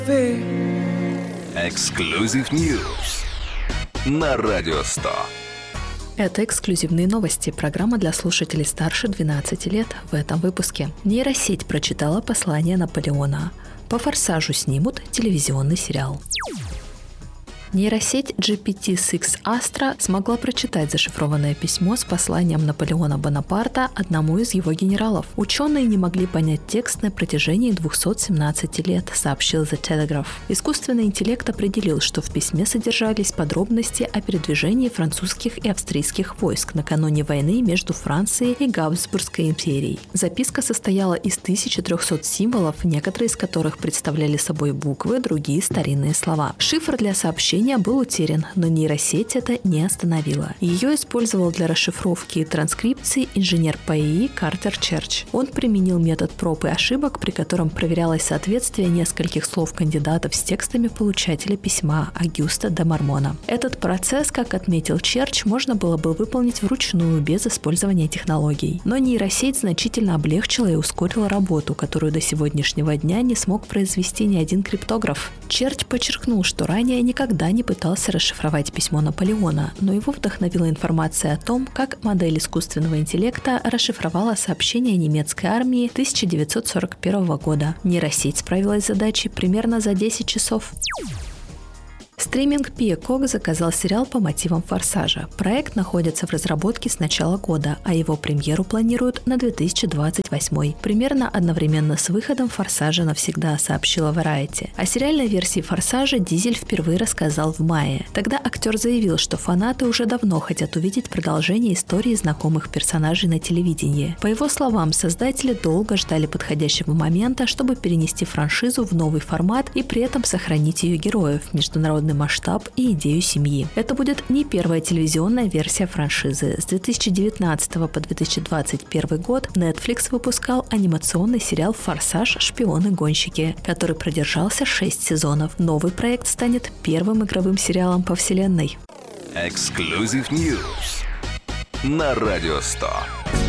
Exclusive News на Радио 100. Это эксклюзивные новости, программа для слушателей старше 12 лет. В этом выпуске. Нейросеть прочитала послание Наполеона. По «Форсажу» снимут телевизионный сериал. Нейросеть GPT-6 Astra смогла прочитать зашифрованное письмо с посланием Наполеона Бонапарта одному из его генералов. Ученые не могли понять текст на протяжении 217 лет, сообщил The Telegraph. Искусственный интеллект определил, что в письме содержались подробности о передвижении французских и австрийских войск накануне войны между Францией и Габсбургской империей. Записка состояла из 1300 символов, некоторые из которых представляли собой буквы, другие – старинные слова. Шифр для сообщения был утерян, но нейросеть это не остановила. Ее использовал для расшифровки и транскрипции инженер по ИИ Картер Черч. Он применил метод проб и ошибок, при котором проверялось соответствие нескольких слов кандидатов с текстами получателя письма Агюста де Мармона. Этот процесс, как отметил Черч, можно было бы выполнить вручную, без использования технологий. Но нейросеть значительно облегчила и ускорила работу, которую до сегодняшнего дня не смог произвести ни один криптограф. Черч подчеркнул, что ранее никогда не пытался расшифровать письмо Наполеона, но его вдохновила информация о том, как модель искусственного интеллекта расшифровала сообщение немецкой армии 1941 года. Нейросеть справилась с задачей примерно за 10 часов. Стриминг Peacock заказал сериал по мотивам «Форсажа». Проект находится в разработке с начала года, а его премьеру планируют на 2028. Примерно одновременно с выходом «Форсажа навсегда», сообщила Variety. О сериальной версии «Форсажа» Дизель впервые рассказал в мае. Тогда актер заявил, что фанаты уже давно хотят увидеть продолжение истории знакомых персонажей на телевидении. По его словам, создатели долго ждали подходящего момента, чтобы перенести франшизу в новый формат и при этом сохранить ее героев, международный масштаб и идею семьи. Это будет не первая телевизионная версия франшизы. С 2019 по 2021 год Netflix выпускал анимационный сериал «Форсаж. Шпионы-гонщики», который продержался 6 сезонов. Новый проект станет первым игровым сериалом по вселенной. Exclusive News на Радио 100.